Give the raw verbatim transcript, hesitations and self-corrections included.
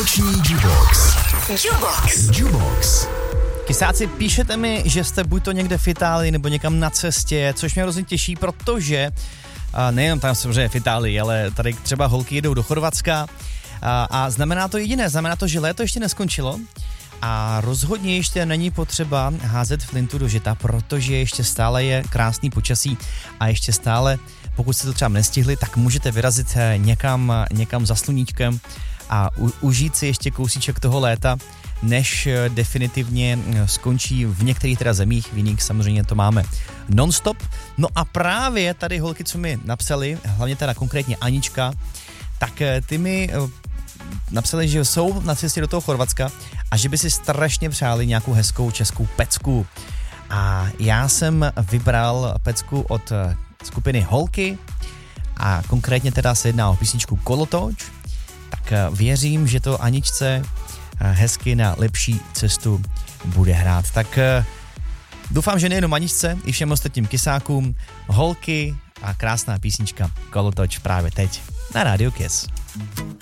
Vánoční Jukebox. Jukebox. Jukebox. Kysáci, píšete mi, že jste buď to někde v Itálii nebo někam na cestě, což mě hrozně těší, protože a nejenom tam samozřejmě v Itálii, ale tady třeba holky jedou do Chorvatska a, a znamená to jediné, znamená to, že léto ještě neskončilo a rozhodně ještě není potřeba házet flintu do žita, protože ještě stále je krásný počasí a ještě stále, pokud jste to třeba nestihli, tak můžete vyrazit někam, někam za sluníčkem a u, užít si ještě kousíček toho léta, než definitivně skončí v některých teda zemích, v jiných samozřejmě to máme non-stop. No a právě tady holky, co mi napsali, hlavně teda konkrétně Anička, tak ty mi napsali, že jsou na cestě do toho Chorvatska a že by si strašně přáli nějakou hezkou českou pecku. A já jsem vybral pecku od skupiny Holky a konkrétně teda se jedná o písničku Kolotoč, tak věřím, že to Aničce hezky na lepší cestu bude hrát. Tak doufám, že nejenom Aničce, i všem ostatním kysákům, Holky a krásná písnička Kolotoč právě teď na Rádiu Kiss.